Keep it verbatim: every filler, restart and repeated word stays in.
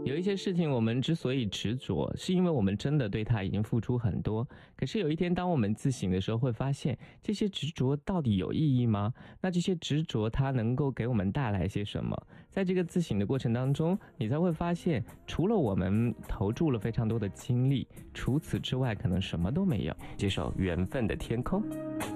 有一些事情我们之所以执着，是因为我们真的对它已经付出很多。可是有一天当我们自省的时候，会发现这些执着到底有意义吗？那这些执着它能够给我们带来些什么？在这个自省的过程当中，你才会发现，除了我们投注了非常多的精力，除此之外可能什么都没有。这首《缘分的天空》。